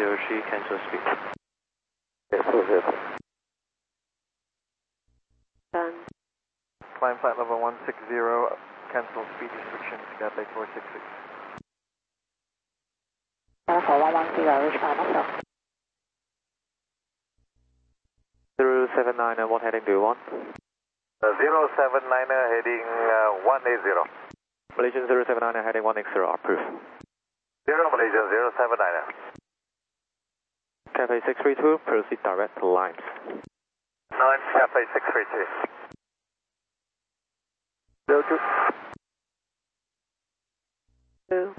03, cancel speed. Yes, full vehicle. Done. Climb flight level 160, cancel speed restrictions, Cathay 466. Level 110, reach final stop. 079, what heading do you want? 079 heading 180. Malaysian 079 heading 180, approve. 0 Malaysian 079. Cathay 632, proceed direct to Limes. 9 Cathay 632. 02. 2.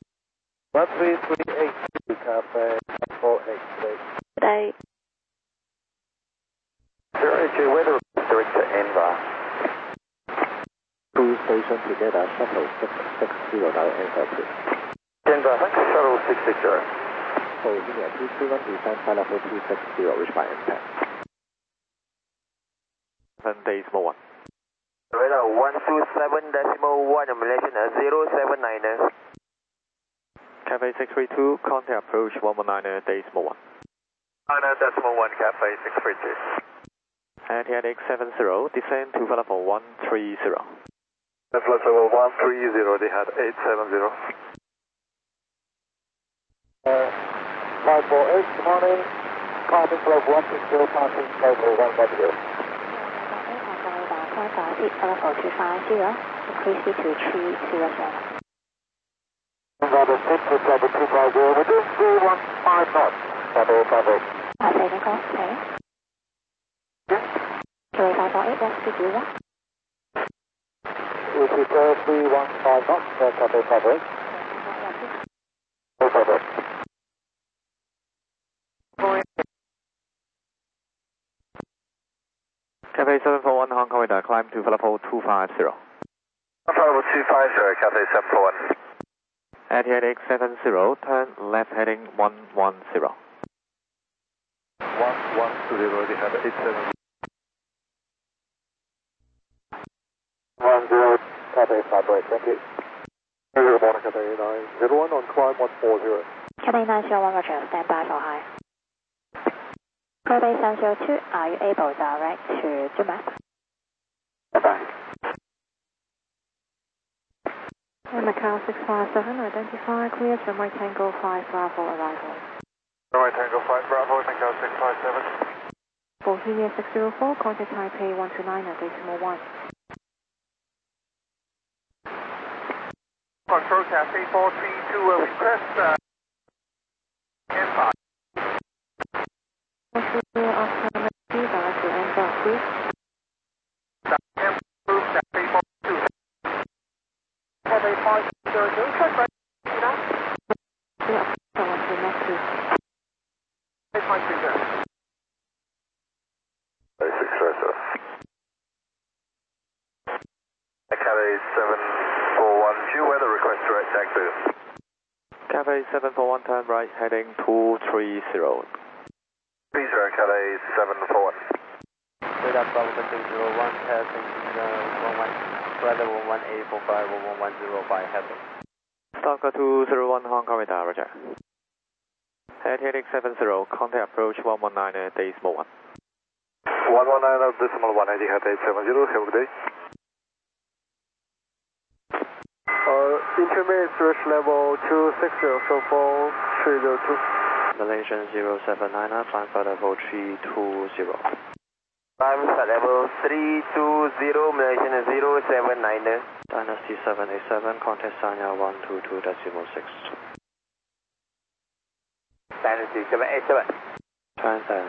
13382 Cathay 488. Today. 082 weather direct to Envar. 2 station together, shuttle 660 Envar 2. Envar, thanks, shuttle 660. Hold India 231, descend flight level 260, reach by impact. 7 days more 1. Radar 127.1, Malaysian 079. Cathay 632, contact approach 119 days more 1. 9.1 Cathay 632. Anti-headache 70, descend to flight level 130. Flight level 130, they had 870. 548, good morning. Carbon club 160, passing level 110. Level 250, increase speed to 300. Level 6 with level 250, within 315 knots. Level 58. Cathay Nicole, okay. Cathay 548, what speed do you want? We prepare 315 knots, Cathay 58. 58. Cathay 741, Hong Kong radar, climb to flight level 250. Flight level 250, Cathay 741. Anti-headache 70, turn left heading 110. 110, they had 870. 10, Cathay 58, thank you. Good morning, Cathay 901 on climb 140. Cathay 901, Roger, stand by for high. Cathay 702, are you able direct to Jumeirah? Bye-bye. Macau 657, identify, clear from right tangle 5 Bravo arrival. Right tangle 5 Bravo, Macau 657. Bohemia 604, contact Taipei 129 at decimal 1. Control Cathay 432, request N5. After direct to Envar, please. Cathay 432. Cathay 502, check back. Yeah, someone to next week. Cathay 530. 630. Cathay 741, due weather request direct tag to. Cathay 741, turn right heading 230. Please, Cathay 741. Radar Bravo 01, passing 11, flight level 1845, 1110 by heaven. Stalker 201, Hong Kong radar, roger. Anti-headache 70, contact approach 119 days more 1. 119 decimal 180, Cathay 870, have a good day. Intermediate search level 260, so for 302. Malaysian 079, climb flight level 320. Climb flight level 320, Malaysian 079. Dynasty 787, contact Sanya 122.6. Dynasty 787. Transcend.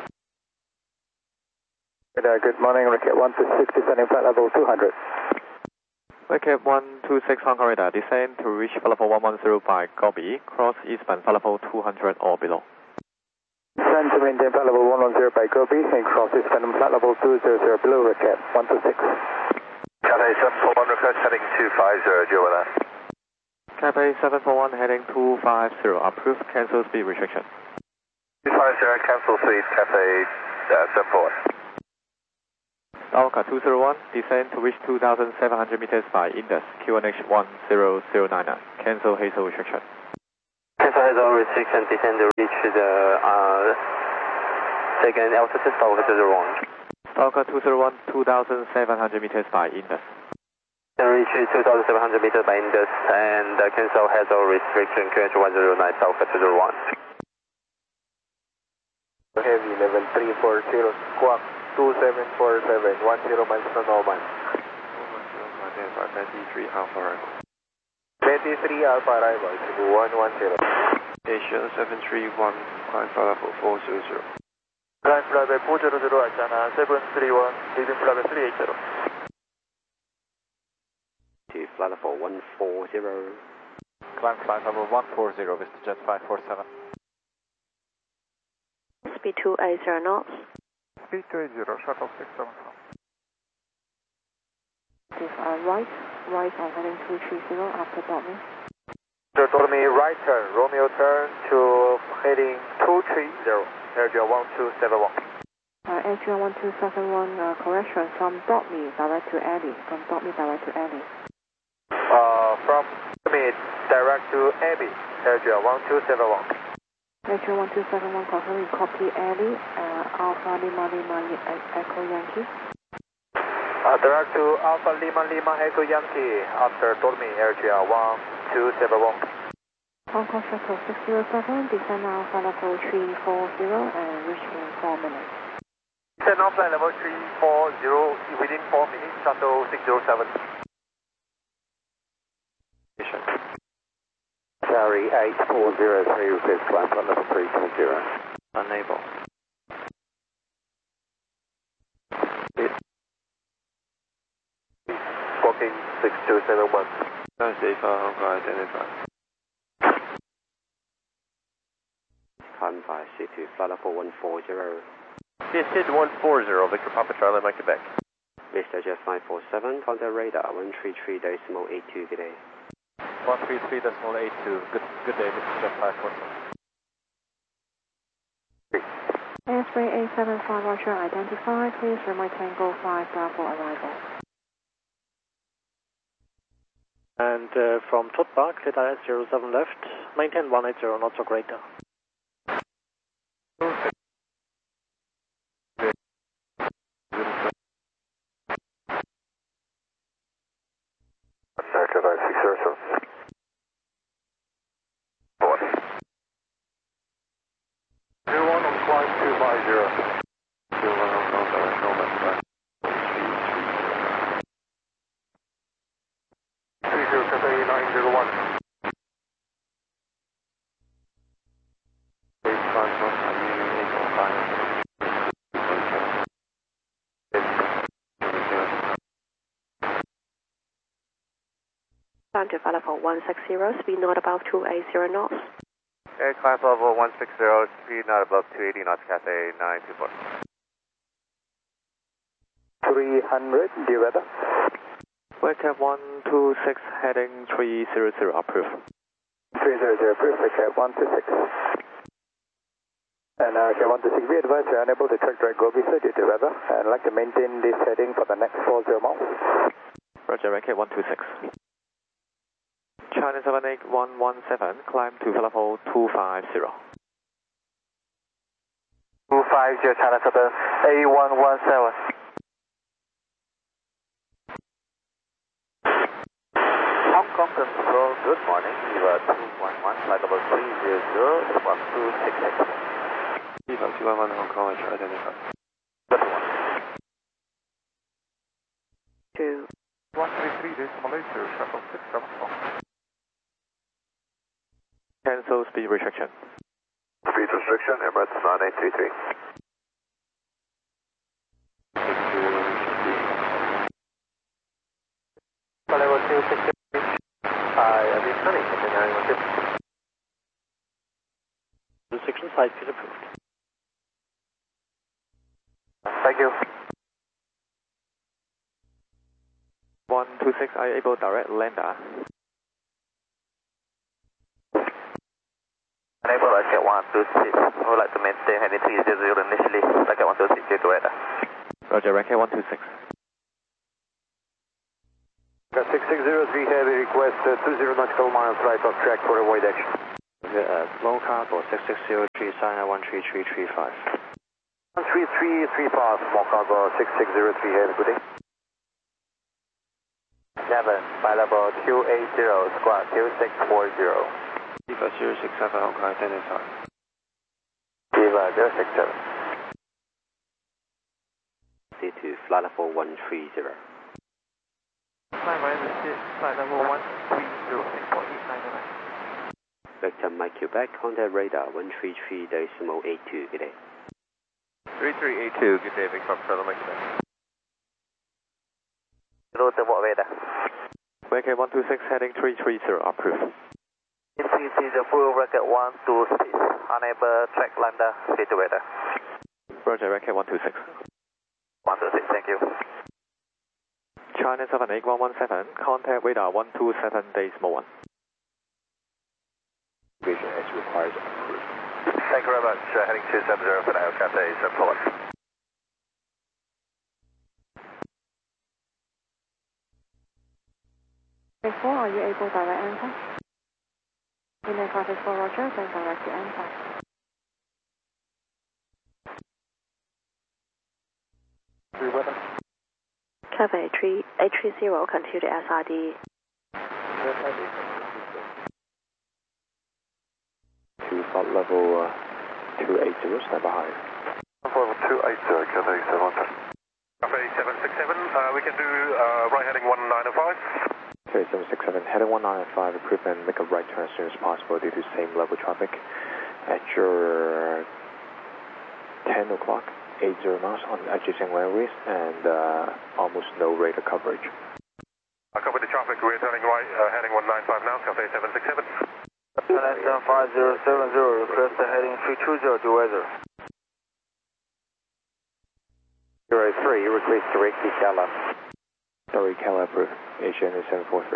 Good morning, Rocket 126, descending flight level 200. Wicket 126 Hong Kong radar, descend to reach flight level 110 by Gobi, cross eastbound flight level 200 or below. Descend to maintain flight level 110 by Gobi and cross eastbound flight level 200 below Rocket 126. Cathay 741 request heading 250, deal with that. Cathay 741 heading 250, approved, cancel speed restriction. 250, cancel speed, Cathay 741. Alka 201, descend to reach 2,700 meters by Indus, QNH 10099. Cancel hazel restriction. Cancel has all restriction, descend to reach the second altitude, Stalker 201. Stalker 201, 2,700 meters by Indus. Reach 2,700 meters by Indus and cancel has all restriction, QH 109, Stalker 201. Heavy level 340, squawk 2747, 10 miles per normal. 23 Alpha arrival. 23 Alpha arrival to 110. Asia 731, climb flight level 400. Climb flight level 400 왔잖아. 731, leaving flight level 380. To flight level 140. Climb flight level 140, VistaJet 547. Speed 280 knots. Speed 280, shuttle 674. Right on heading 230 after Botany. Told me right turn, Romeo turn to heading 230, area 1271. Area 1271, correction, from Botany direct to Eddie. From me direct to Eddie, direct to Abbey, area 1271. Area 1271, confirming copy Eddie, Alpha Lima Lima Echo Yankee. Direct to Alpha Lima Lima Echo Yankee, after told me area 1271. Hong Kong Shuttle 607, descend Alpha level 340 and reach in 4 minutes. Descend Alpha level 340 within 4 minutes, shuttle 607. Gary 8403, request climb flight level 320. Unable. Squawking 6271. Thursday for Hong Kong identified. Climb by C2, flight level 140. Sid 140, Victor Papa Charlie, Mike Quebec. VistaJet 547, contact radar 133.82, good day. 133.82, good day, VistaJet 547. Airspace 875 Roger identified, please remote Tango 5 Bravo arrival. And from Tutbach, Theta S07 left, maintain 180 knots or greater. America 5607. One on climb 250. 21 Hong Kong, direct November. 30 Climb to flight level 160, speed not above 280 knots. Climb level 160, speed not above 280 knots, Cathay 924. 300, do you weather? Webcam 126, heading 300, approved. 300, approved, Webcam 126. And Webcam 126, be advised we are unable to track direct Gobi due to weather, and like to maintain this heading for the next 40 miles. Roger, Webcam 126. China 78117, climb to level 250. 250, China 78117. Hong Kong Control, good morning. You are 211, flight level 300, squawk 266. Viva 211 Hong Kong, identified. 2. 133.80, shuttle 674. Cancel speed restriction. Speed restriction, Emirates 9833. Level 260. I've been turning, Restriction side is approved. Thank you. 126, are you able direct lander? Enable Rocket 126. I would like to maintain heading 300 initially. Rocket 126, get to weather. Roger, Rocket 126. Got 6603 heavy request 20 nautical miles right off track for avoid action. small cargo 6603, China 13335. 13335, small cargo 6603, have a good day. 7, flight level 280, squawk 2640. Viva 067, okay, identify. Viva 067. C2, flight level 130. Flight level 130.899. Victor Mike Quebec, contact radar 133.82, good day. 3382, good day, Victor, Flight Mike Quebec. Route to what radar? Wicket 126, heading 330, approved. 330, full record 126, unable track lander, stay to radar. Roger, Wicket 126. 126, thank you. China 78117, contact radar 127, Decimal 1. Vision as required, approved. Thank you very much. Heading 270 for now, Cathay 741. Before, are you able to direct enter? Inland traffic for Roger, then direct to enter. Cafe 830, continue to SRD. To flight level 280, stand by. Level 280, Cathay 741. Cathay 767, we can do right heading 1905. Okay, 767, heading 1905, approved and make a right turn as soon as possible due to same level traffic. At your 10 o'clock, 80 miles on adjacent runways and almost no radar coverage. I copy the traffic, we're turning right, heading 195 now, Cathay 767. 75070, request heading 320 to weather. 03, request direct to Kala. Sorry, Kala approved, Asian is 743.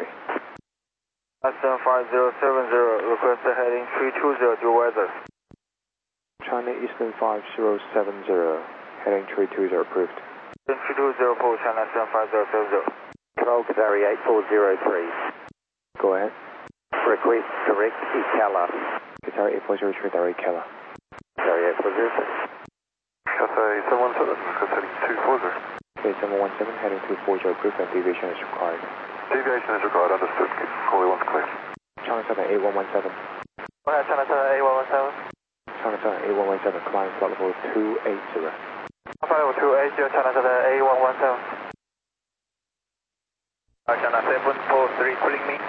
75070, request heading 320 to weather. China Eastern 5070, heading 320 approved. 320 for China 75070. Control Qatari 8403. Go ahead. Request direct to Kala. Qatari 8403, direct Kala. Qatari 8403. Cathay 717, request heading 240. Okay, 717, heading 240 approved and deviation is required. Deviation is required, understood. Call 1 clear. China 78117. Go ahead, China 78117. China 78117, climb flight level 280. Flight level 280, China 78117. China 743, calling me.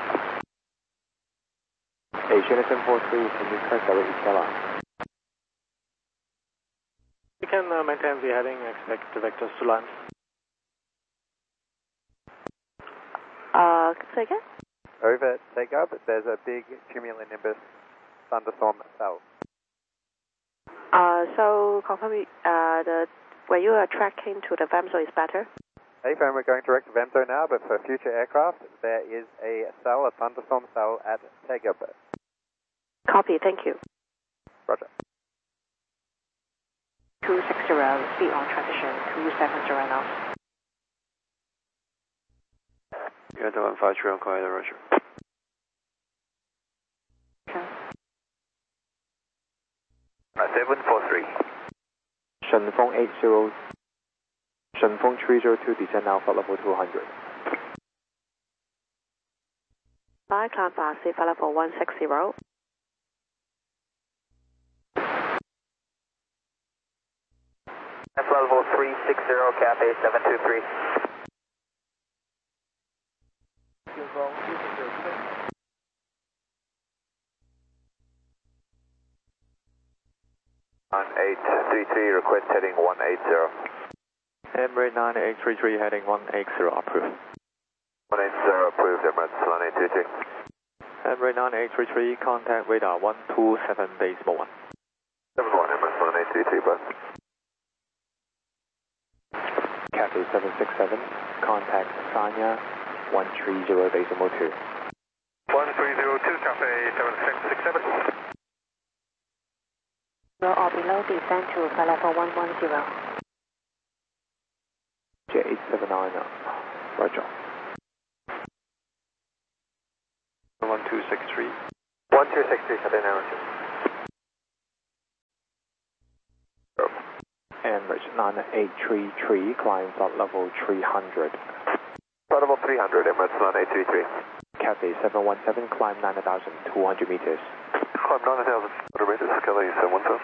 Asian 743, can you press direct Kala? You can maintain the heading, expect the vectors to land. Say again? Over, take up. There's a big cumulonimbus thunderstorm cell. So confirm where you are tracking to the VAMSO is better? AFM, we're going direct to Vemso now, but for future aircraft, there is a cell, a thunderstorm cell at Tegab. Copy, thank you. Roger. 260, speed on transition, 270 now. You're the 153 on quiet, Roger. Okay. 743. Shenfeng 80, Shenfeng 302, descend now flight level 200. By climb fast, flight level 160. Flight level 360, Cathay 723. On 833, request heading 180. Emirates 9833, heading 180, approved. 180, approved, Emirates 1833. Emirates 9833, contact radar 127, Decimal 1. 71, Emirates 1833, bus. Cathay 767, contact Sanya 130, Decimal 2. 1302, Cathay 7667. Roll or below, descend to flight level 110. J879, Roger. 1263. 1263, Cathay 912. Emirates 9833, climb flight level 300. Flight level 300, Emirates 9833. Cathay 717, climb 9,200 meters. Climb 9,200 meters, Cathay 717.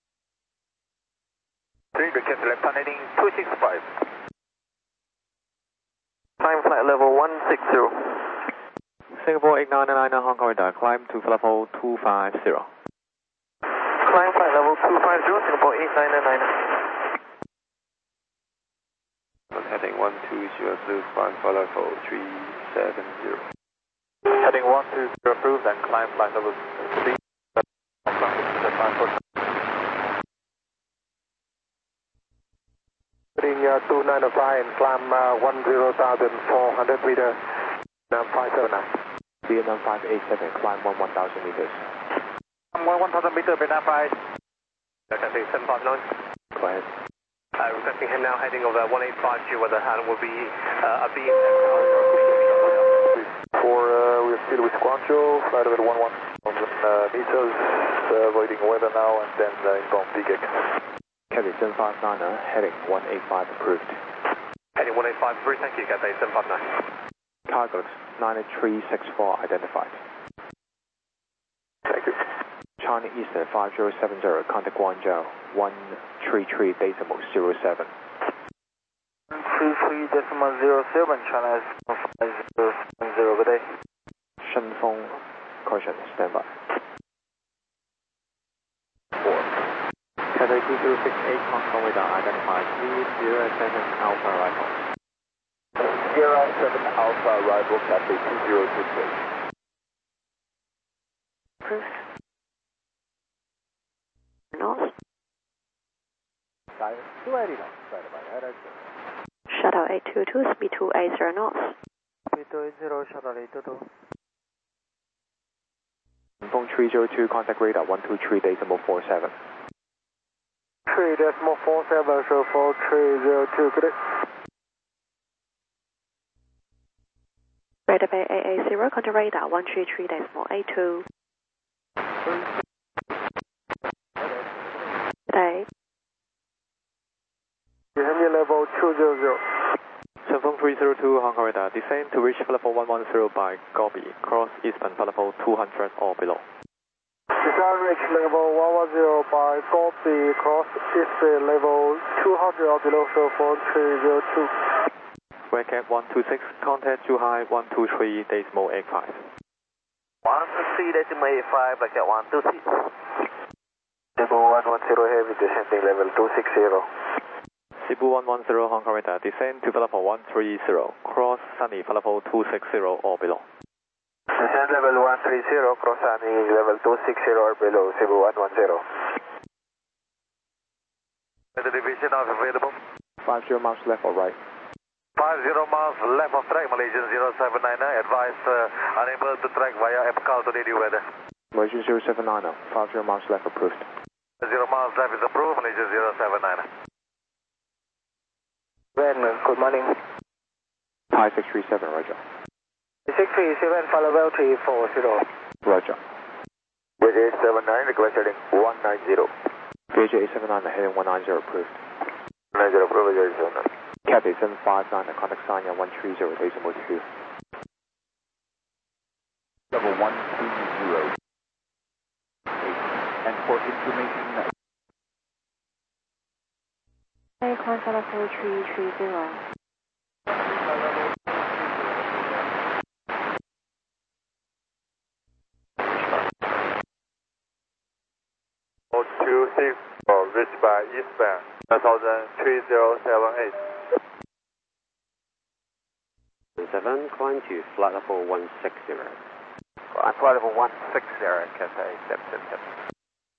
300, Cathay left hand heading 265. Climb flight level 160. Singapore 8999 Hong Kong radar, climb to flight level 250. Climb flight level 250, Singapore 8999. Heading 120 blue, climb flight level 370. Heading 120 approved and climb flight level 3. Heading 295 and climb 10,400 meters. 579. Vietnam 587, climb 11,000 meters. 1,000 meters, Vietnam 5. Cathay 759. Go ahead. Requesting him now heading over 1852, where the hand will be a beam. We're still with Guangzhou, flight level 11,000 meters, avoiding weather now and then inbound BGEC. Cathay 759, heading 185 approved. Heading 185 approved, thank you, Cathay 759. Cargo 9364 identified. Thank you. China Eastern 5070, contact Guangzhou 133 decimal 07. 33.07, China is 5070, good day. Shenfeng, caution, stand by. Cathay 2068 Hong Kong radar, identified 307 Alpha arrival. 07 Alpha arrival, Cathay 2068. Approved. North. Shuttle 822, speed 280 knots. Speed 280, shuttle 822. Shenfeng 302, contact radar 123 decimal 47. 3.47, show for 302, good day. Radar Bay AA0, contact radar 133.82. Today. Henry level 200. Shenfeng 302 Hong Kong radar, descend to reach flight level 110 by Gobi, cross eastbound flight level 200 or below. Descend reach level 110 by Gobi, cross eastbound level 200 or below, show for 302. Webcam 126, contact Zhuhai 123 decimal 85. 123 decimal 85, Webcam 126. Level 110 heavy, descending level 260. Cebu 110 Hong Kong radar, descend to flight level 130, cross Sunny flight level 260 or below. Descend level 130, cross Sunny level 260 or below, Cebu 110. The division of available. 50 miles left or right. 50 miles left of track, Malaysian 0799, advise unable to track via EPCAL to new weather. Malaysian 0790, 50 miles left approved. 0 miles left is approved, Malaysian 0799. Ben, good morning. Thai 637, roger. 637, follow well 340. Roger. British 79, request heading 190. VJ 879, heading 190 approved. 90 approved, VJ 79. Cathay 759, contact Sanya 130, decimal 2. Level 120. And for information... Hey, climb flight level 330. Reached by eastbound 3078. 7, climb to flight level 160. Flight level 160, Cathay 777.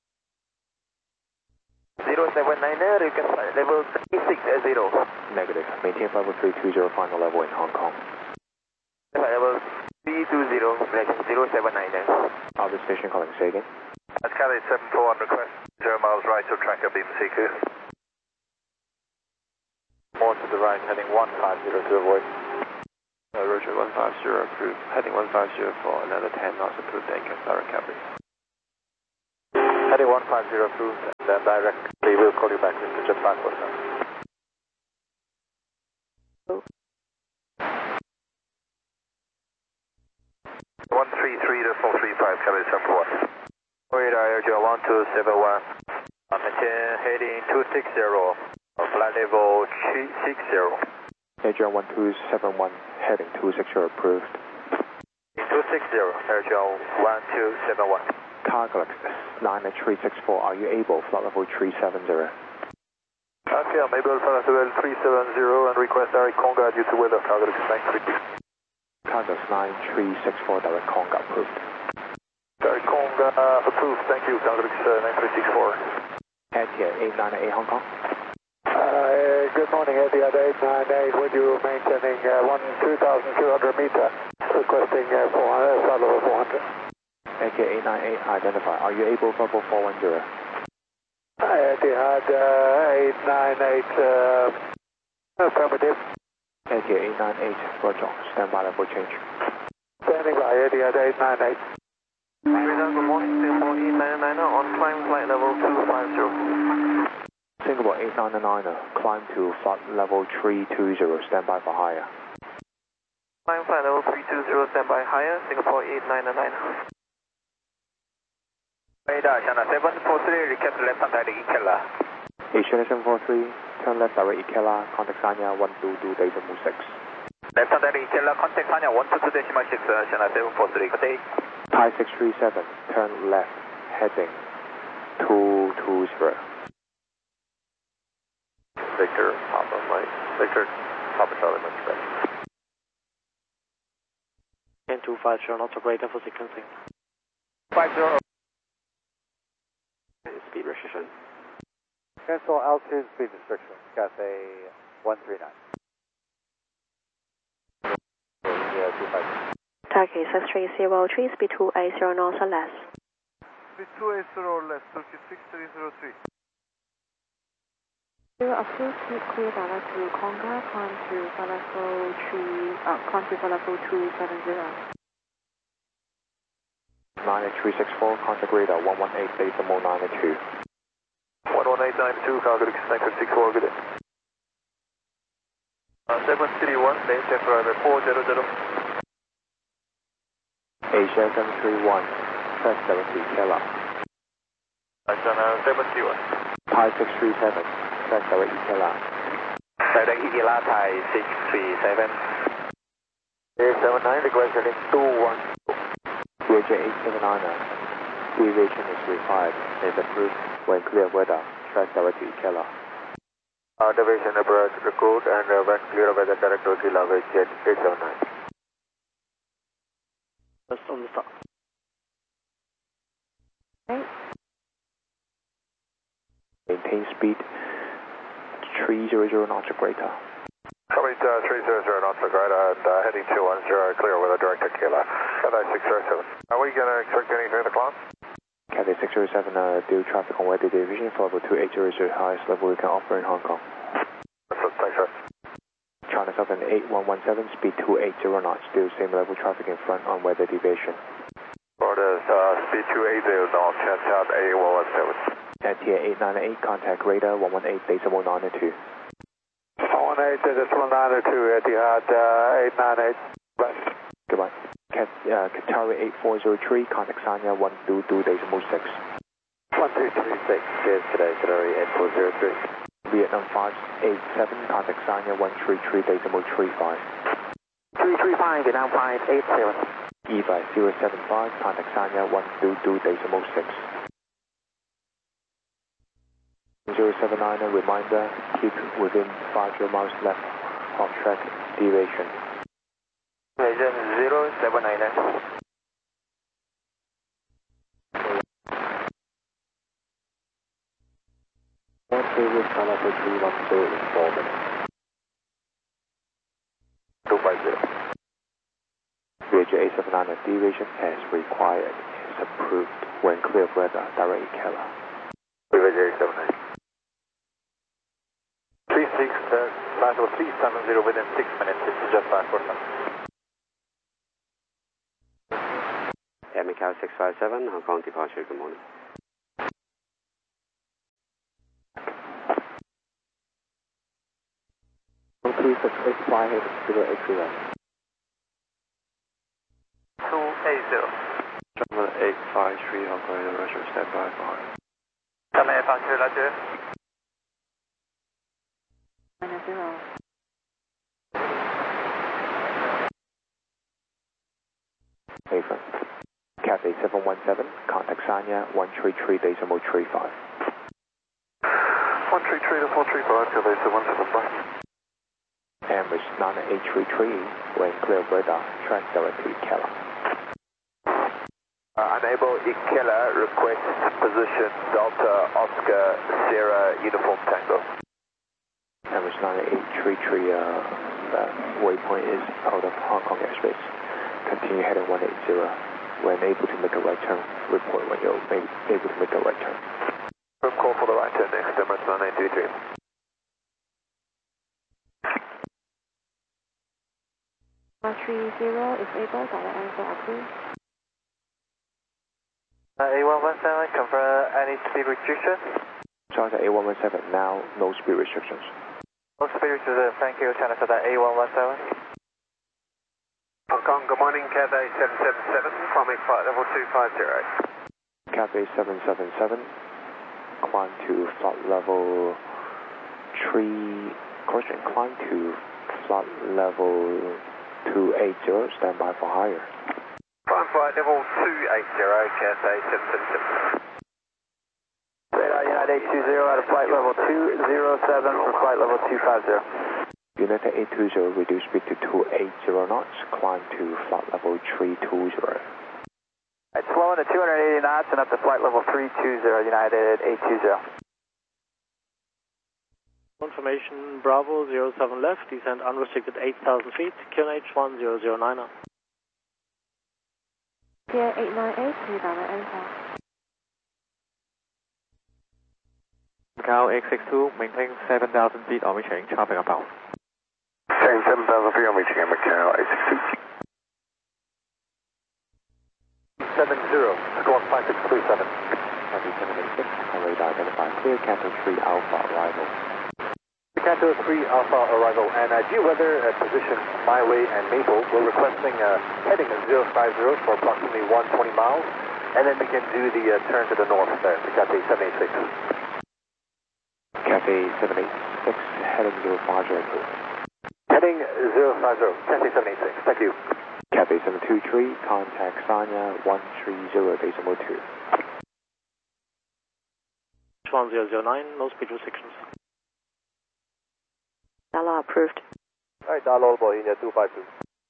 0790, you can fly level 360. Negative. Maintain flight level 320, final level in Hong Kong. Flight level 320, 0790. Other station calling, say again. That's Cathay 74 on request. 0 miles right to track up beam CQ. More to the right, heading 150 to avoid. Roger 150 approved. Heading 150 for another 10 knots approved. Anchor direct cabin. Heading 150 approved, and then directly we'll call you back with the jet passport. 133 to 435, cabin 71. Radar Air 1271. Maintain heading 260, flight level 360. Air 1271, heading 260 approved. 260, Air 1271. Carglass 98364, are you able? Flight level 370. Okay, I'm able flight level 370 and request direct conga due to weather. Carglass 933. Carglass 9364, direct conga approved. Direct conga approved, thank you. Carglass 9364. Etihad 898 Hong Kong. Good morning, Etihad 898. Would you maintaining 2,200 meter, requesting 400, flight level 400. Etihad 898, identify. Are you able? Flight level 410. Etihad 898, affirmative. Etihad 898, Roger. Stand by level change. Standing by, Etihad 898. Radar, good morning. Singapore 899 on climb flight level 250. Singapore 899, climb to flight level 320, stand by for higher. Climb flight level 320, stand by higher. Singapore 899. Radar, China 743, recap left hand direct Ikela. Asian 743, turn left direct Ikela, contact Sanya 122.6. Left hand direct Ikela, contact Sanya 122.6, China 743, good day. Thai 637, turn left, heading 220. Victor, Papa Mike. Victor, Papa Charlie, Mike, Quebec. N250, not operator for sequencing. 50. Speed restriction. Cancel altitude speed restriction, Cathay 139. Yeah, 250. Turkey 6303, speed 280 knots or less. Speed 280 or less, Turkey 6303. Approved, clear direct to Conga, climb to flight level 270. 98364, contact radar 118.92. 11892, Calgary 964, good day. 731, maintain driver 400. Asia 731, press 70, Kela. China 731. Thai 637, press direct Kela. Direct Ikela, Thai 637. 879, request heading 21. VJ 879, deviation is required, is approved when clear weather, track direct to Ikela. Deviation approach record and when clear weather direct to Ikela, VJ 879. Just on the stop. Okay. Maintain speed 300 knots or greater. Coming 300 knots or greater and heading 210, clear weather direct to Ikela. Cathay 607. Are we going to expect anything in the cloud? Cathay 607, due traffic on weather division for level 2800, highest level we can offer in Hong Kong. Thanks, sir. China Southern 8117, speed 280 knots, still same level traffic in front on weather deviation. Order speed 280 knots, China A117. Etihad 898, contact radar 118.92. 118.92, Etihad 898. Bye. Goodbye. Qatari 8403, contact Sanya 122.6. 1236, cheers today, Qatari 8403. Vietnam 587, contact Sanya 133.35. 335, Vietnam 587. EVA 075, contact Sanya 122.6. 079, a reminder, keep within 50 miles left of track deviation. Agent 0799. One previous Palapa 310 in 4 minutes. 250. VJ 879, deviation as required is approved when clear weather, direct Ikela. VJ 879. 36, International 370 within 6 minutes. This is just fine for some. Air Macau 657, Hong Kong departure, good morning. Hong Kong 685, 080. 280. German 853 Hong Kong International, stand by for higher. German 853, Roger. Minus 0. Haven. Cathay 717, contact Sanya 133.35. 133 to 435, Cathay 717, bye. Emirates 9833, when clear radar, track directly Keller. Unable Ikela, request position Delta Oscar Sierra Uniform Tango. Emirates 9833, waypoint is out of Hong Kong airspace. Continue heading 180. When able to make a right turn, report when you're able to make a right turn. Room call for the right turn next, Emirates 9833. R30 is able, direct answer approved. A117, confirm any speed restriction? Charter A117, now no speed restrictions. No speed restriction, thank you, China Southern A117. Hong Kong, good morning, Cathay 777, climbing flight level 250. Cathay 777, climb to flight level 3, correction, climb to flight level 280, stand by for higher. Climb flight level 280, Cathay 777. Radar United 820 out of flight level 207 for flight level 250. United 820, reduce speed to 280 knots, climb to flight level 320. It's slowing to 280 knots and up to flight level 320, United 820. Confirmation Bravo 07 left, descend unrestricted 8,000 feet, QNH 1009. Pier 898 to direct answer. Macau 862, maintain 7,000 feet on reaching, traffic about. Saying 7,000 feet on reaching Macau 862. 70, score 5637. Cathay 786, on radar identify clear, Cathay 3 Alpha arrival. Canto 3 Alpha arrival, and due weather position Myway and Maple, we're requesting heading 050 for approximately 120 miles, and then we can do the turn to the north there, to Cathay 786. Cathay 786, heading 050. Heading 050, Cathay 786, thank you. Cathay 723, contact Sanya 130.2. 1009, no speed restrictions. Dialog approved. Alright, dialog for India 252.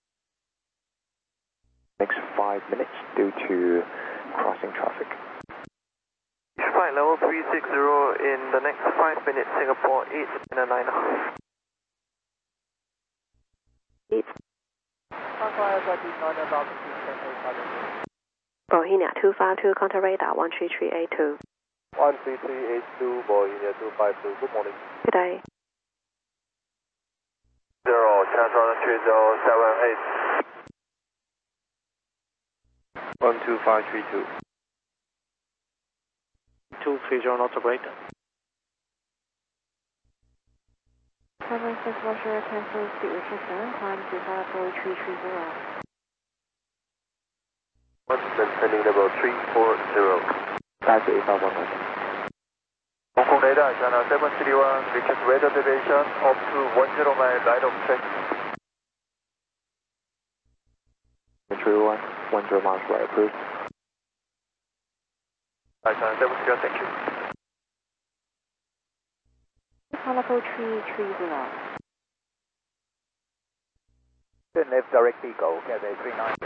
Next 5 minutes due to crossing traffic. Flight level 360 in the next 5 minutes, Singapore 8 and a 9.5. 8. Bohemia 252, contact radar 13382. 13382, Bohemia 252, good morning. Good day. 0, Channel 3078. 12532. 230 knots operator. 76 Roger, cancel speed restriction, climb to flight level 330. Descending level 340. Back to 8511. Hong Kong radar, Channel 731, request weather deviation up to 10 mile right of track. 301, 10 miles right approved. Channel 731, thank you. Flight level 330. Turn left direct Eagle, Cathay 390.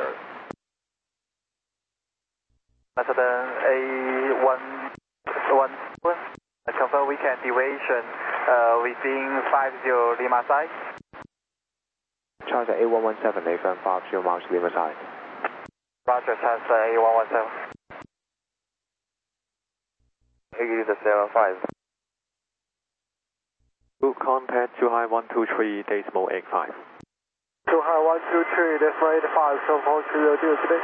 A111, confirm weekend deviation within 50 Lima side. Charter A117, affirm 50 miles Lima side. Roger, transfer A117. 80 to 75. Book contact Zhuhai 123.85. Zhuhai 123.85, so 430 today.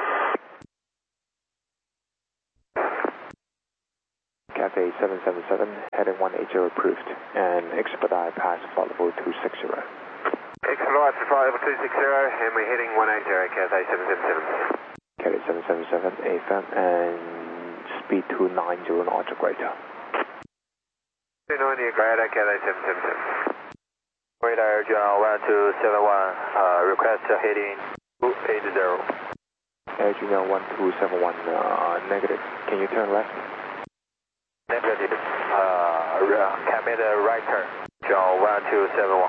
Cathay 777, heading 180 approved, and expedite past flight level 260. Expedite to flight level 260, and we're heading 180, Cathay 777. Cathay 777, AFM, and speed 290 knots or greater. 290 greater, Cathay 777. Radar John 1271, request heading 280. Air Junior 1271, negative. Can you turn left? Negative. Commit right turn. John 1271.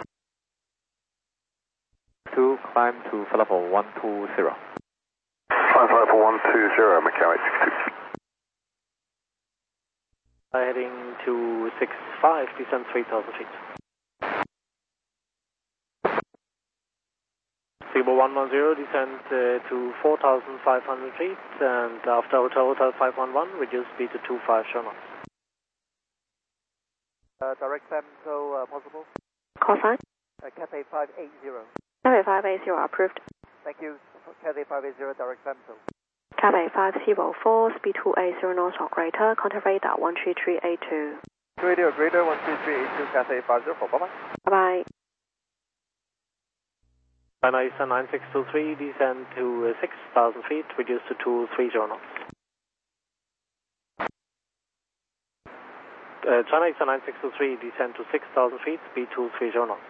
To climb to flight level 120. Flight level 120, mechanic 62. Heading to 65, descend 3,000 feet. Signal 110, descend to 4,500 feet, and after Hotel 511, reduce speed to 25 knots. Direct FEMTO possible? Call sign? Cathay 580. Cathay 580 approved. Thank you. Cathay 580, direct FEMTO. Cathay 504, speed 280 knots or greater, contact radar 13382. Radio greater 13382, Cathay 504, bye-bye. Bye-bye. China Eastern 9623, descend to 6,000 feet, reduce to 230 knots. China Eastern 9623, descend to 6,000 feet, speed 230 knots.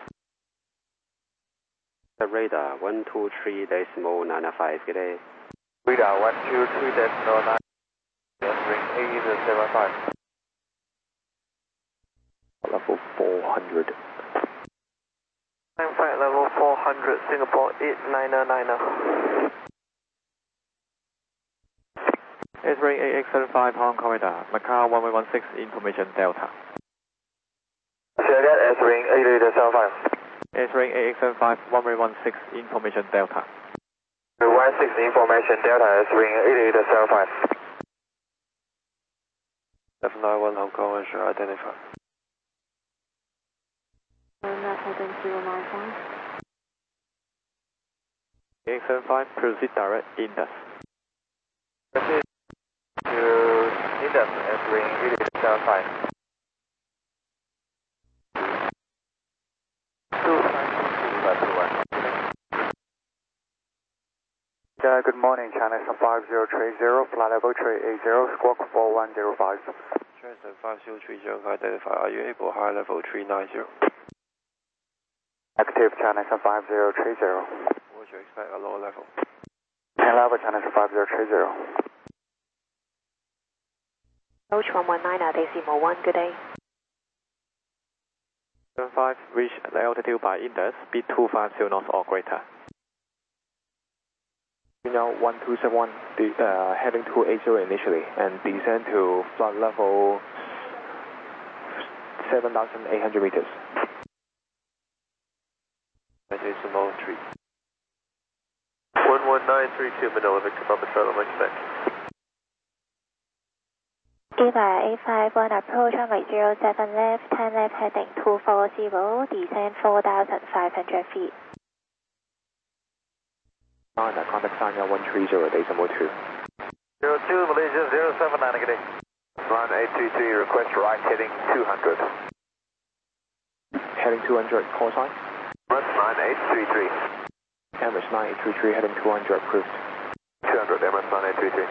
The radar 123.95, good day. Radar 123.09, entering 875. Level 400. Flight level 400, Singapore 8990. S-Ring AX75 Hong Kong radar, Macau 1116, information Delta. Say again, S-Ring 8875. S-Ring AX75 1116, information Delta. 16 information Delta, S-Ring 8875. F91 Hong Kong, sure, identify. Net heading 095. AX75, proceed direct Indus. Proceed to Indus, S-Ring 8875. 291. Good morning, China 5030, flight level 380, squawk 4105. China 5030, identify. Are you able high level 390? Active China 5030. Would you expect a low level? 10 level China 5030. Approach 119, decimal 1, good day. 75, reach the altitude by Indus, speed 250 knots or greater. Now 1271, heading 280 initially, and descend to flight level 7,800 meters. Decimal 3. 11932 Manila, Victor Papa Charlie, expect. Eva 851 approach runway 07 left, 10 left heading 240, descend 4,500 feet. Contact sign 130, decimal 2. 02 Malaysia 079, good day. Run 833, request right heading 200. Heading 200, call sign? Run 9833. Emirates 9833, heading 200, approved. 200, Emirates 9833.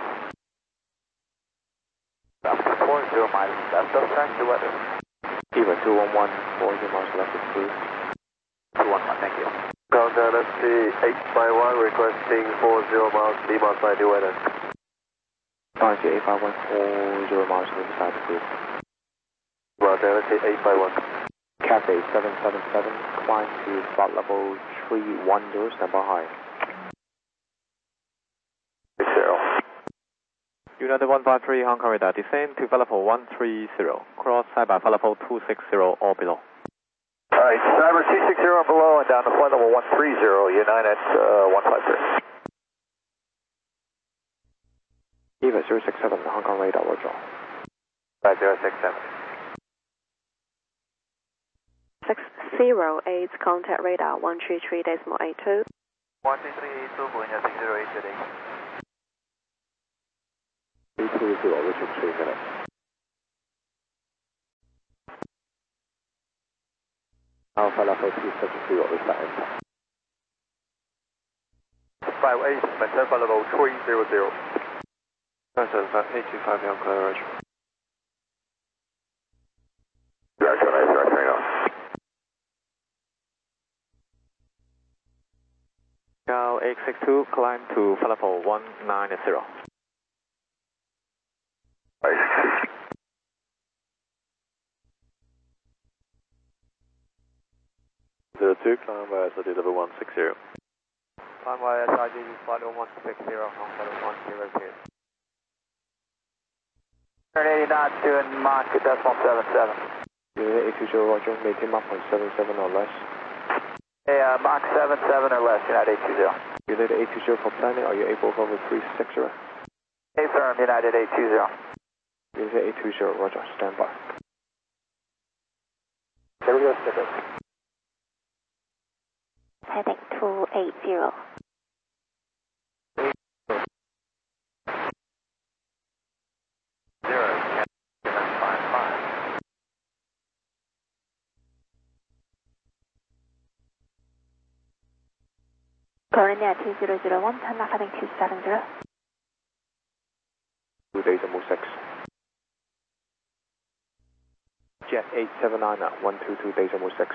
After 40 miles left of track to weather. Eva 211, 40 miles left approved. 211, thank you. Countdown FC 851, requesting 40 miles, Lima side to weather. Fancy 851, 40 miles left side approved. Countdown FC 851. Cathay 777, climb to flight level 310, stand by high. 0. United 153 Hong Kong radar, descend to flight level 130, cross side by flight level 260 or below. Alright, Cyber 260 or below and down to flight level 130, United 153. Eva 067, Hong Kong radar, roger. 5067. 608, contact radar 133.82. 133.82, Bologna 608 today. 320, reaching 3 minutes. Alpha level 270, reset impact. 58, maintain flight level 300. 825, Young Clear, Roger. Direction 8, direction 8. Cal 862, climb to flight level 190. 02, climb via SID level 160. Climb via SID flight level 160, Hong Kong 100. Turn 80 knots, doing Mach decimal 77. Unit 820, Roger, maintain Mach 0.77 or less. Hey, Mach 77 or less, United 820. Unit 820 for planning, are you able to over 360? Hey, firm, United 820. Unit 820, Roger, stand by. Here we go, skipper. Heading 280. Currently at 2001, turn left heading 270. 2.6. Jet 879 at 122.6.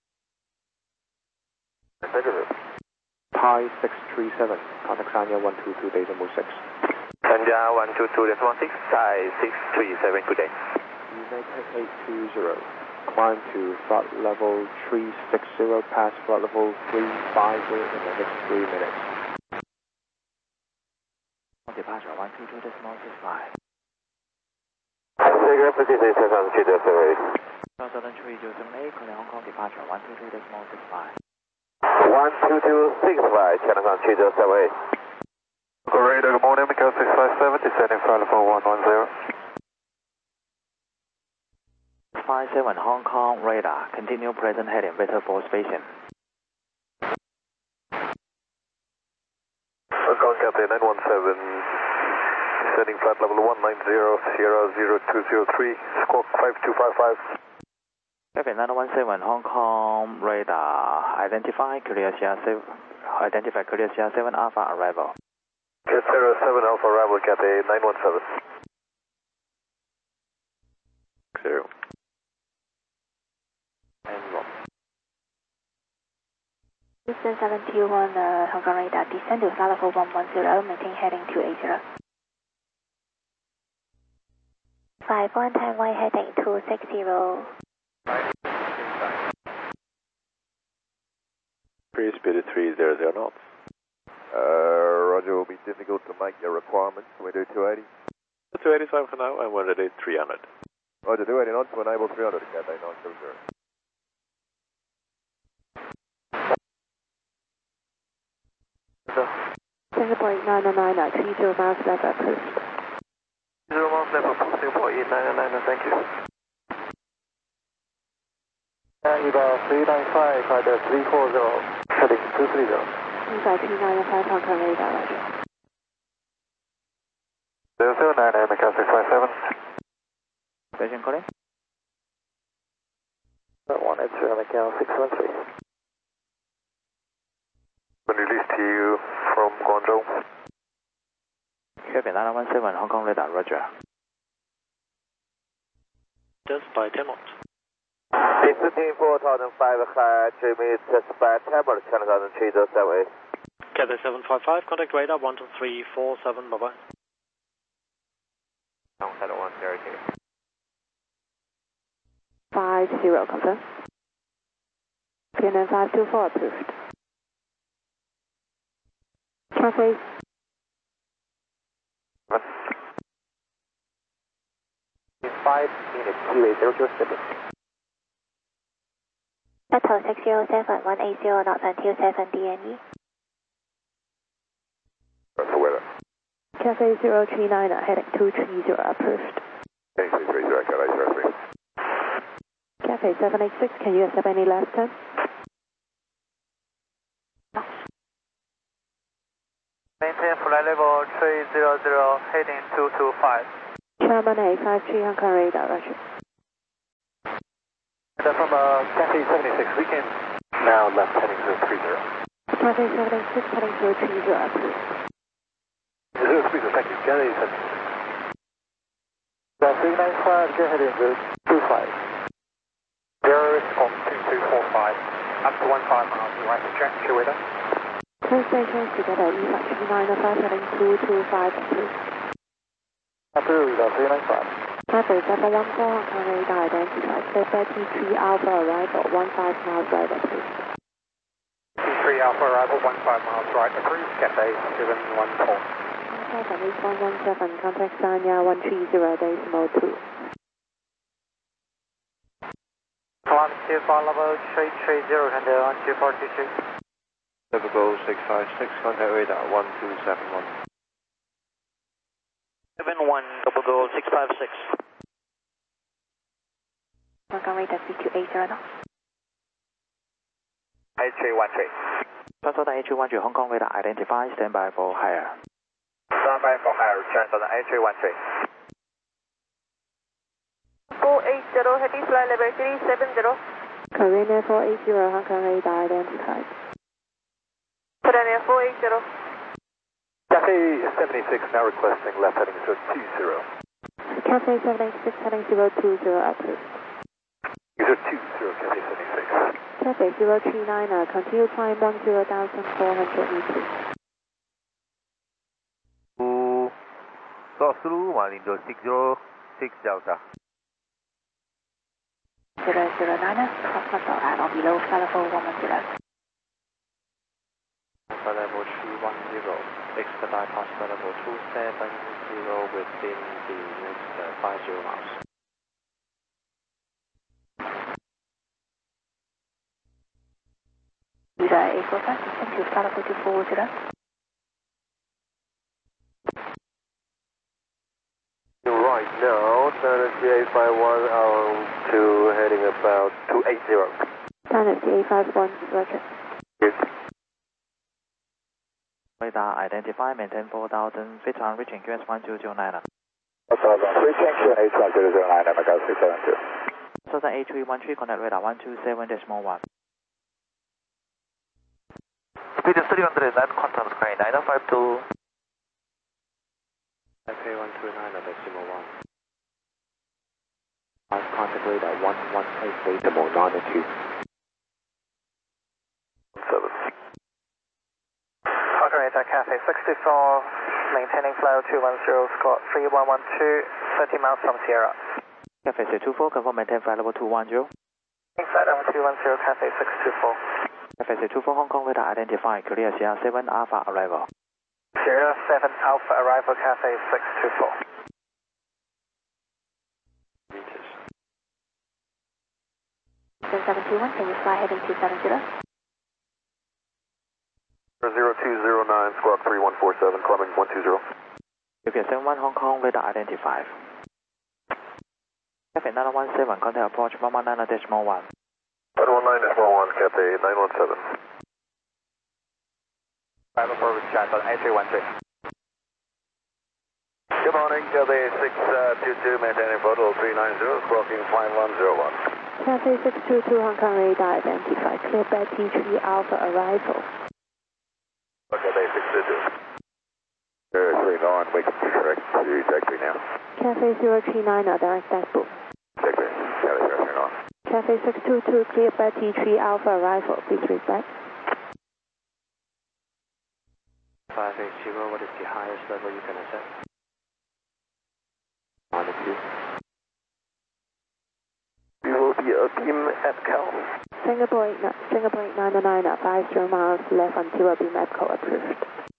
Pi 637, contact Sanya 122.6. Sanya 122.16, Thai 637, good day. United 820, climb to flight level 360, pass flight level 350 in the next 3 minutes. Departure 122.65. Figure 56, 737. Southern 3078, calling Hong Kong departure 122.65. 122.65, China Sun 3078. Radar, good morning, Miguel 657, descending flight level 110. 57 Hong Kong radar, continue present heading, Vector 4 station. Hong Kong Cathay 917, descending flight level 190, Sierra 0203, squawk 5255. Cathay 917 Hong Kong radar, identify clear CR7 Alpha arrival. Sierra 7 Alpha arrival, Cathay 917. 0. Houston 721, Hong Kong radar, descend to flight level 110, maintain heading 280. 51, time white heading 260. Free speed 300 knots. Roger, will be difficult to make your requirements. Can we do 280? 285 for now, and we're at 300. Roger, 280 knots to enable 300, Cathay 970. Singapore 899 at 30 miles left approved. 0 miles left approved, Singapore 899, thank you. Eva 395 at 340, heading 230. Eva 395 Hong Kong radar, Roger. 0099, Miguel 657. Station calling. 180, Miguel 613. When released to you from Guangzhou. Cathay 917 Hong Kong radar, Roger. Just by 10 knots. 4,500 meters by Tabor, China Southern 3078. Cathay 755, contact radar 12347, bye bye. Hello 102. 50, confirm. PNN 524 approved. Cathay. In 5 minutes, 280, shipping. Battle 607, 180 knots until 7 DNE. That's the weather. Cathay 039 heading 230 approved. Anything 30, Cathay 03. Cathay Cathay 786, can you accept any left turn? Maintain flight level 300, heading 225. Chairman 853 Hong Kong radar, roger. From Cathay 76, we can now left heading 030. Cathay 786, heading 030, approved. 030, thank you. Cathay 76. 395, go ahead in 025. 0.2245, up to 15 miles, right to check, your weather. Two stations together, E-Factory 905, heading 225, approved. Approved, 395. Cathay 714 Hong Kong radar identified, T3 Alpha arrival, 15 miles right, approved. T3 Alpha arrival, 15 miles right, approved. Cathay 714. 8117, contact Sanya 130.2. Kilometer follow 330 and 1243. Typical 656, contact radar 1271. 71 double go 656. Hong Kong radar 3280 now. A313. Transfer A313 Hong Kong radar identified, standby for higher. Standby for higher, transfer the A313. 480, heading flight level 370. Korean Air 480 Hong Kong radar identified. Korean Air 480. Cathay 76 now requesting left heading 020. Cathay 786 heading 020, approved. 020, Cathay 76. Cathay 039, continue climb 10,400 meters. Cross through 10606 Delta. 009, cross console arrival below flight level 110. Flight level 310, expedite past flight level 270 within the next 50 miles. User A45, descend to flight level 240. Right now, Dynasty 851 to heading about 280. Dynasty A51, roger. Yes. Radar identified, maintain 4,000 feet on reaching QS 1209. Reaching QNH 1209, America 672. Southern A313, contact radar 127.1. Speed is 300, net contact sky 952. Cathay 129.1. Contact radar 118, decimal 92. 7. Operator Cathay 64, maintaining flight 210, squawk 3112, 30 miles from Sierra. Cathay 624, confirm maintain flight level 210. Flight level 210, Cathay 624. Cathay 624 Hong Kong radar identified, clear Sierra 7 Alpha arrival. Sierra 7 Alpha arrival, Cathay 624. Meters. 721, can you fly heading 270? 0209, squawk 3147, climbing 120. UPS 71 Hong Kong radar identified. Cathay 917, contact approach 119.1. 119.1, Cathay 917. Arrival for transfer A313. Good morning, Cathay 622, maintaining photo 390, squawking 5101. Cathay 622 Hong Kong radar identified, clear by T3 Alpha arrival. Cathay 622. 039, wake up correct to taxi now. Cathay 039, direct dashboard. Taxi, Cathay 039. Cathay 622, clear by T3 Alpha arrival, please reflect. 580, what is the highest level you can accept? 92. We will be a beam at Cal. Singapore 899, 50 miles left until a beam EPCO approved.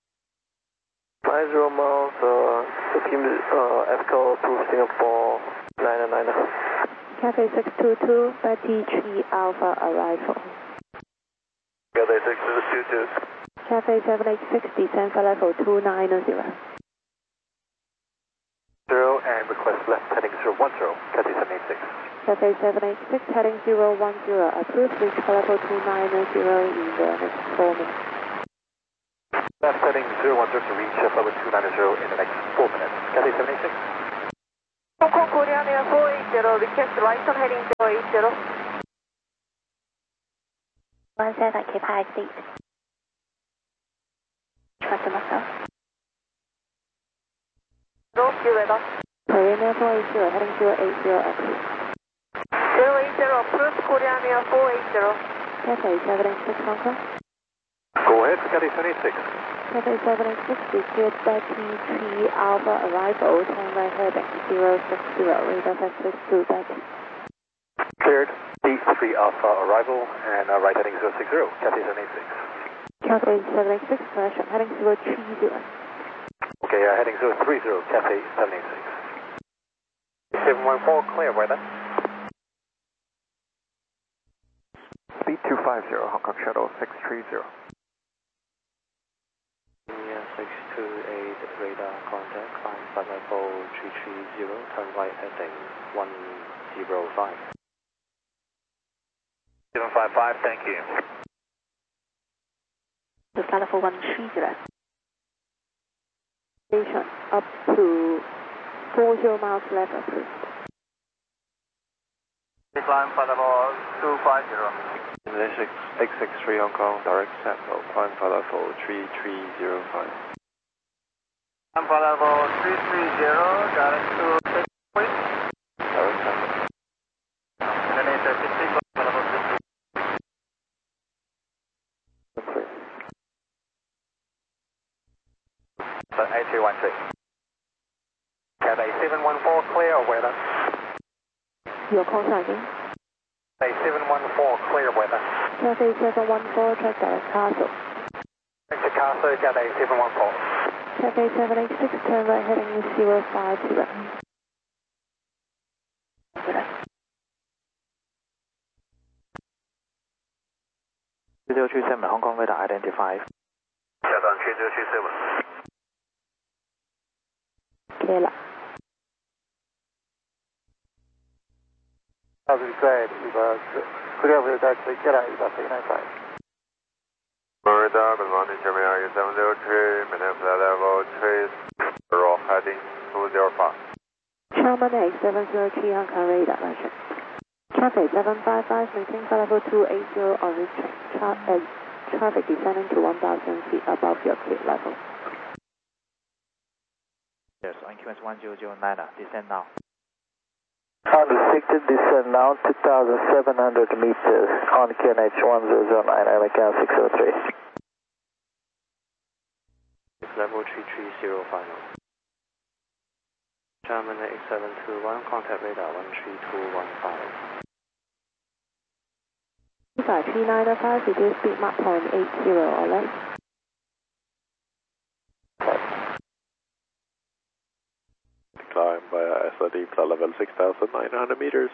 50 miles, the beam EPCO approved Singapore 999. Cathay 622, by T3 Alpha arrival. Cathay 622. Cathay 786, descend for level 290. 0 and climb request left heading 010, Cathay 786. Cathay 786 heading 010, approved, reach level 290 in the next 4 minutes. Left heading 010 to reach level 290 in the next 4 minutes, Cathay 786. Hong Kong Korea Air 480, request right on heading 080. 17, keep high speed. Trust the muscle. weather. Korean Air 480 heading 080, approved. 080, approved, Korean Air 480. Cathay 786 Hong Kong. Go ahead, Cathay 786. Cathay 786, declared Betty 3 Alpha arrival, turn right heading 060, radar access to Betty. Cleared, D3 Alpha arrival, and right heading 060, Cathay 786. Cathay 786, correction, heading 030. Okay, heading 030, Cathay 786. 714, clear, weather. Speed 250, Hong Kong Shuttle 630. Yeah, 628 radar contact, climb flight level 330, turn right heading 105. 755, thank you. The flight level 130. Station up to 40 miles left approved. Climb flight level 250. English 863 Hong Kong, direct sample, climb flight level 3305. Climb flight level 330, direct to 6 point. Direct sample. Underneath 50, flight level 330. But 8313. Cathay 714, clear, weather. Your call sign again. Cathay 714, clear, weather. Cathay 714, track direct Castle. Back to Castle, Cathay 714. Cathay 786, turn right heading 050. 037 Hong Kong radar identified. Shut down 3027. Clear了。 Outside, clear radar, get out, 395. Radar, good morning, Germany, are you 703, maintain flight level 30, heading 205. Charman 8703 Hong Kong radar, roger. Cathay 755, maintain flight level 280 on reach traffic descending to 1,000 feet above your clear level. Yes, on QS 1009, descend now. Undetected, descend now 2,700 meters on QNH 1009, American 603. Level 330 final. German 8721, contact radar 13215. Lisa 3905, reduce speed Mach 0.80 or less. Climb via SRD, flight level 6,900 meters.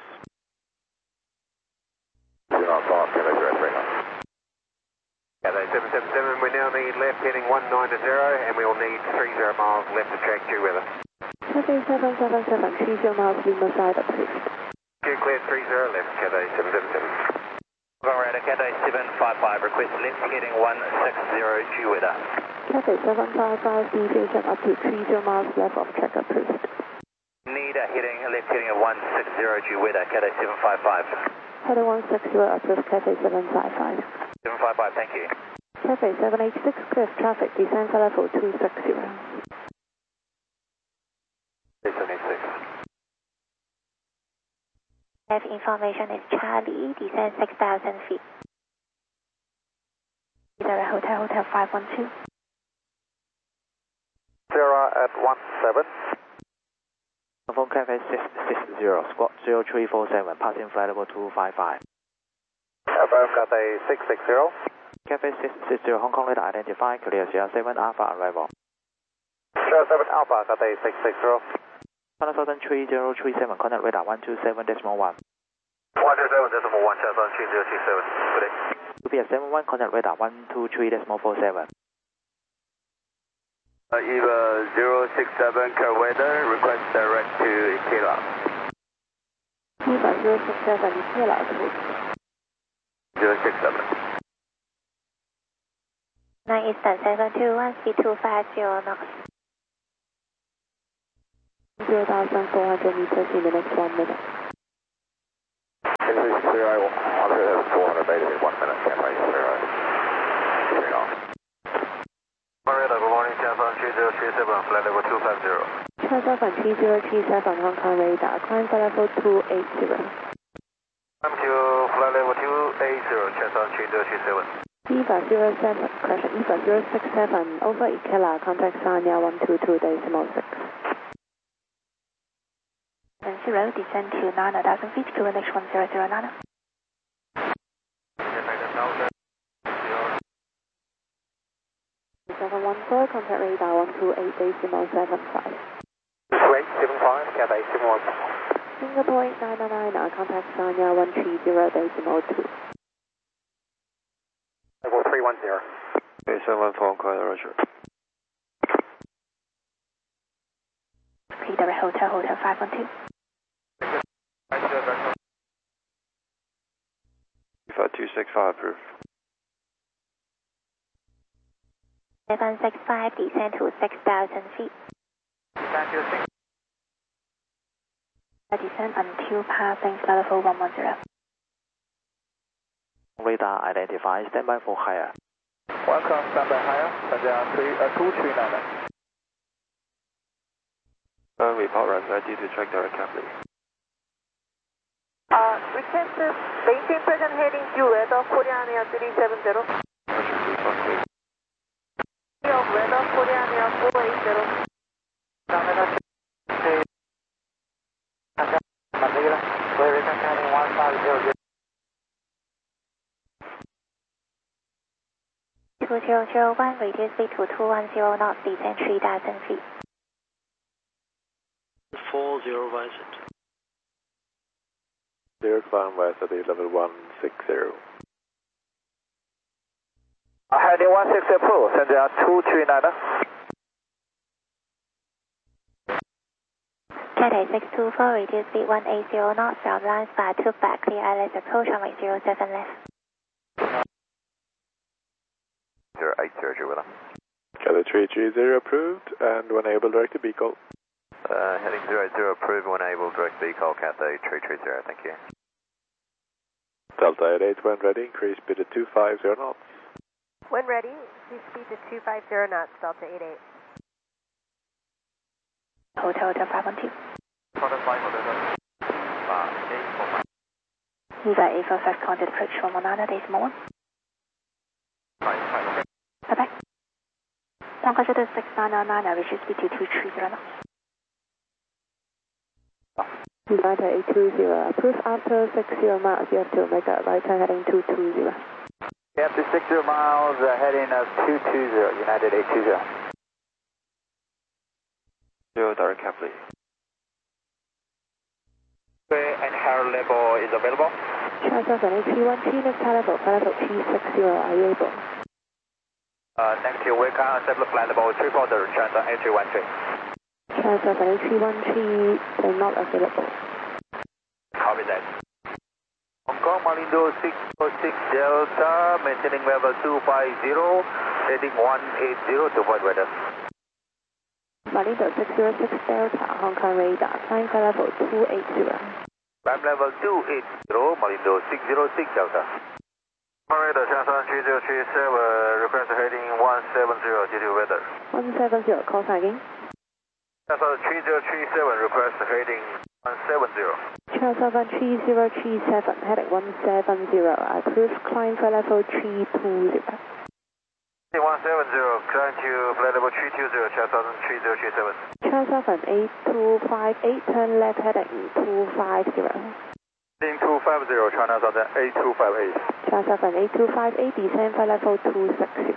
Cathay 777, we now need left heading 190 and we will need 30 miles left to track due weather. Cathay 777, 30 miles Lima side approved. Clear 30 left, Cathay 777. Radar, Cathay 755, request left heading 160 due weather. Cathay 755, deviation up to 30 miles left of track approved. Need a left heading of 160 due weather, Cathay 755. Heading 160 approved, Cathay 755. 755, thank you. Cathay 786, clear traffic, descend flight level 260. 786. Have information is Charlie, descend 6,000 feet. Hotel 512. Sierra at 17. Phone Cathay 660, squawk 0347, passing flight level 255. Affirm Cathay 660. Cathay 660, Hong Kong radar identified, clear Sierra 7 Alpha arrival. Sierra 7 Alpha, Cathay 660. China Southern 3037, contact radar 127.1. 127.1, Southern 3027. Good day. UPS 71, contact radar 123.47. EVA 067 current weather, request direct to Ikela. EVA 067 Ikela approach. 067. 9 Eastern 721, speed 250 knots. 0,400 meters in the next 1 minute. This is clear, I will have 400 meters in 1 minute, campaign clear, turn off. Marietta, good morning, Chanson 3037, flight level 250. Chanson 3037, Hong Kong radar, climb flight level 280. Climb to flight level 280, Chanson 3037. EVA 07, correction, EVA 067, over Ikela, contact Sanya 122.6. 0, descend to 9,000 feet, QNH 1009. 714, contact radar 128.75. 2875, Cathay 71. Singapore 899, contact Sanya 130.2. Level 310. 714, Kuala Roger. Peter Hotel, Hotel 512. 5265, approved. 765, descend to 6,000 feet. Descend until passing flight level 110. Radar identified, standby for higher. Welcome, standby higher, Sanya 239. Report run ready to check direct cabin. Request maintain present heading due weather, Koreania 370. Weather, Koreania 480. Two 2001, reduce speed to 210 knots, descend 3,000 feet. 40 Vincent. Clear climb west at level 160. Heading 160 approach, Sanya 239. Cathay 624, reduce speed 180 knots, ground line spa 2 back, clear ILS approach, runway 07 left. 080, with Cathay 330 approved and when able direct to Beagle. heading 080, approved when able, direct VCAL, Cathay 330, thank you. Delta 88 when ready, increase speed to 250 knots. When ready, increase speed to 250 knots, Delta 88. Hotel, Hotel 512. EVA 845, contact approach 119, decimal 1. Bye-bye. Tonga Shuttle 6909, reach speed to 230 knots. United 820, approved after 60 miles, you have to make a right turn heading 220. After 60 miles, heading 220, United 820. 0 direct cab, please. And higher level is available? Transfer from AP1T, next high level, flight level T60, are you able? Negative, we can accept the flight level 340, transfer A313. Transfer from AP1T, they're not available. Copy that. Hong Kong, Malindo 606 Delta, maintaining level 250, heading 180 to avoid weather. Malindo 606 Delta, Hong Kong radar, climb flight level 280. Climb level 280, Malindo 606 Delta. Marita, Chanson 3037, request heading 170 due to weather. 170, call sign again. Chanson 3037, request heading 170. Transfer 3037, heading 170, approved climb flight level 320. 170, climb to flight level 320, Chanson 3037. Transfer from 8258, turn left heading 250. Heading 250, China Southern 8258. Transfer from 8258, descend flight level 260.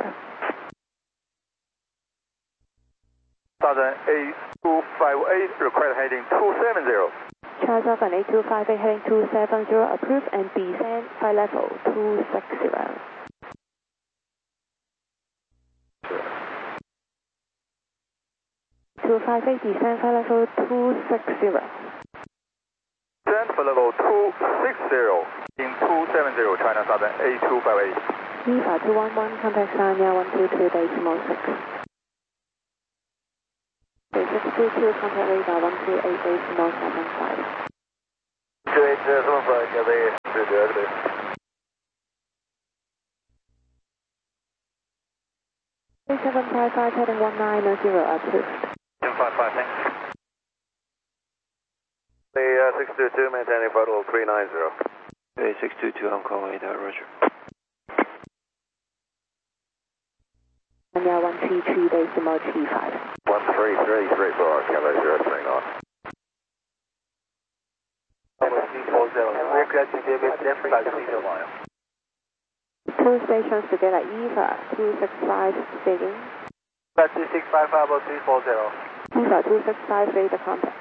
Southern 8258, request heading 270. Transfer from 8258, heading 270, approved and descend flight level 260. 258, descend for level 260. Descend for level 260 in 270, China Southern A258. EVA 211, contact Sanya 122.6. 622, contact radar 128.75. 2875, Cathay 300. 755, heading 190, approved. 755, thanks. The 622, maintaining throttle 390. 622, Hong Kong radar, roger. Sanya 133.35. 13334, Cathay 039. Two stations together, EVA 265 speaking. 2655 about 340. EVA 265, radar contact.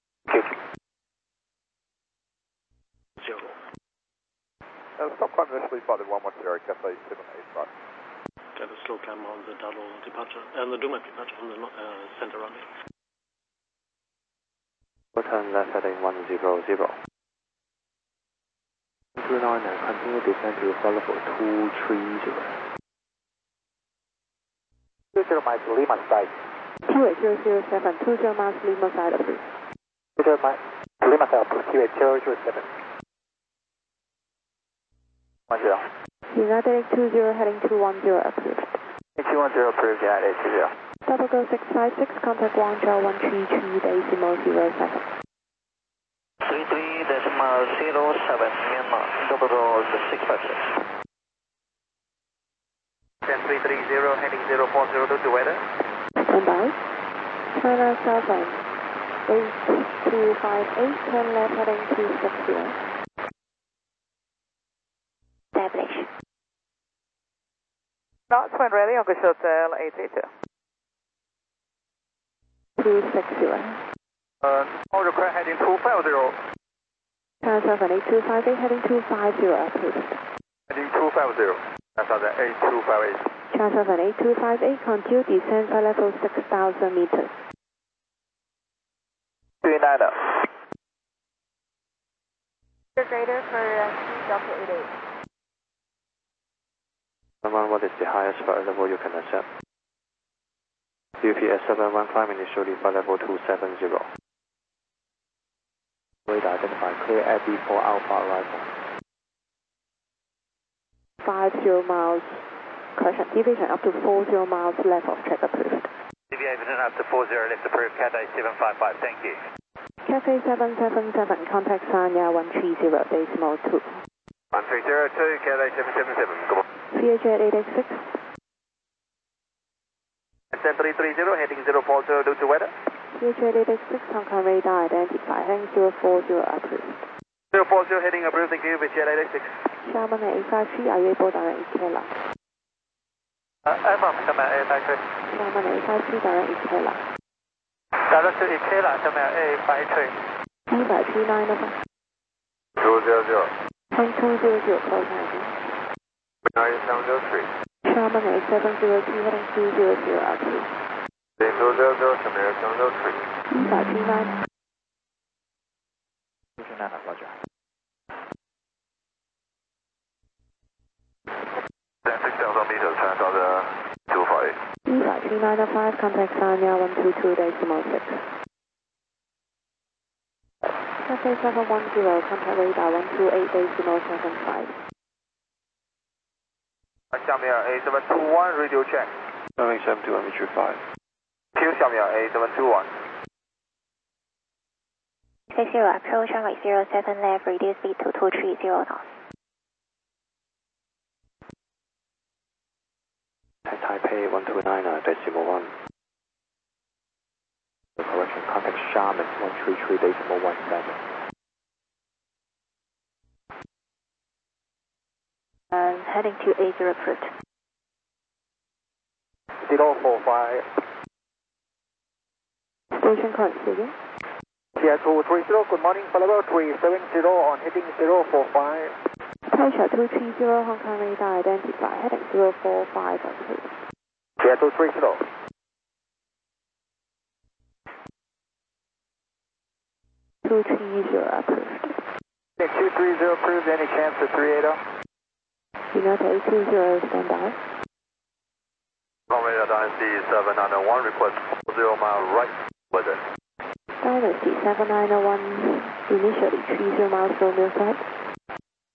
Stop climb initially spotted 110, Cathay 785. Get a slow climb on the Dalo departure, and the Duma departure from the center runway. Turn left heading 100. 29 and continue descend to flight level 230. 20 miles Lima side. 28007, 20 miles Lima side approved. 20 miles Lima side approved, 28007. 10. United 20 heading 210 approved. 210 approved, United 20. Double go 656, contact Guangzhou 133.07. 33.07, Myanmar, double door 656. 10330, heading 040 to weather. Stand by. China Southern 8258, turn left heading 260. Establish. Knoxwind ready, Uncle Hotel 832. 260. Order crack heading 250. China Southern 8258, heading 250 approved. Heading 250. That's on the A258. China Southern 8258, continue descend for level 6,000 meters. 390. Greater for Delta 88. What is the highest flight level you can accept? UPS 715, initially flight level 270. Radar identified, clear at B4 Alpha arrival. 50 miles, correction, deviation up to 40 miles left of track approved. Deviation up to 40 left approved, Cathay 755, thank you. Cathay 777, contact Sanya 130.2. 1302, Cathay 777, go on. VHA 886. Descend 330, heading 040 due to weather. VHA 886, Hong Kong radar identified, heading 040 approved. 040 heading approved, thank you, VHA 886. Xiamen 853, are you able to direct EKLA? Alpha, Xiamen 853. Xiamen 853, direct EKLA. Direct to EKLA, Xiamen 853. EVA 390. 200. 200, close 90. 9703. Xiamen 8702, heading 200 approved. 200, Xiamen 8703. EVA 390. 229, roger. 6,000 meters, China Southern 258. EVA 395, contact Sanya 122.6. Cathay 710, contact radar 128.75. 下面 A721 radio check. Boeing 721, Richard 5. Q 下面 A721. Take 0, approach runway 07 left, reduce speed to 230 knots. Taipei 129.1. Correction, contact Xiamen 133.17. And heading to A0 approved. 045. Station current speaking. Tia 230, good morning, level 370 on heading 045. Taisha 230, Hong Kong radar identified, heading 045 approved. Tia 230. 30 approved, any chance for 380? United 820, stand by. Radar Dynasty 7901, request 40 mile right weather. Dynasty 7901, initially 30 miles from your side.